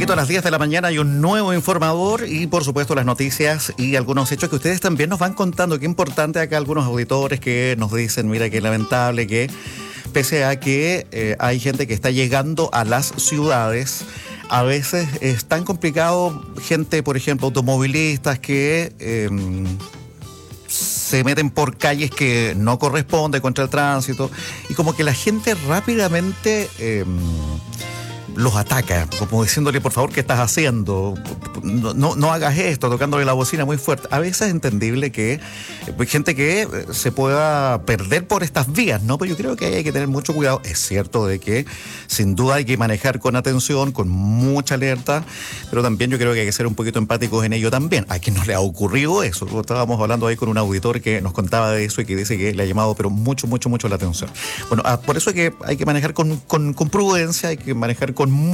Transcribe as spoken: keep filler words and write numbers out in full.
poquito a las diez de la mañana hay un nuevo informador y por supuesto las noticias y algunos hechos que ustedes también nos van contando. Qué importante acá algunos auditores que nos dicen, mira qué lamentable que pese a que eh, hay gente que está llegando a las ciudades, a veces es tan complicado, gente por ejemplo automovilistas que eh, se meten por calles que no corresponden contra el tránsito y como que la gente rápidamente eh, los ataca, como diciéndole por favor qué estás haciendo, no, no, no hagas esto, tocándole la bocina muy fuerte. A veces es entendible que hay gente que se pueda perder por estas vías, ¿no? Pero yo creo que hay que tener mucho cuidado. Es cierto de que sin duda hay que manejar con atención, con mucha alerta, pero también yo creo que hay que ser un poquito empáticos en ello también. ¿A quién no le ha ocurrido eso? Estábamos hablando ahí con un auditor que nos contaba de eso y que dice que le ha llamado pero mucho, mucho, mucho la atención. Bueno, por eso es que hay que manejar con, con, con prudencia, hay que manejar con